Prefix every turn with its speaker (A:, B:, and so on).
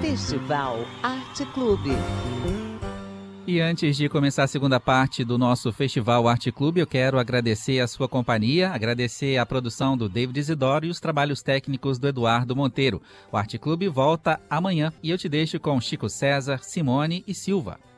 A: Festival Arte Clube.
B: E antes de começar a segunda parte do nosso Festival Arte Clube, eu quero agradecer a sua companhia, agradecer a produção do David Isidoro e os trabalhos técnicos do Eduardo Monteiro. O Arte Clube volta amanhã e eu te deixo com Chico César, Simone e Silva.